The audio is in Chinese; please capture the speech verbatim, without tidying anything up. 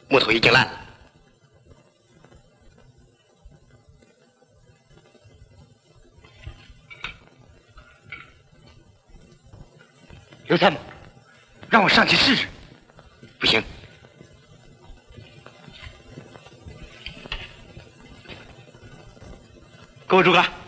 木头已经烂了。 刘参谋，让我上去试试。 不行。 给我住岗。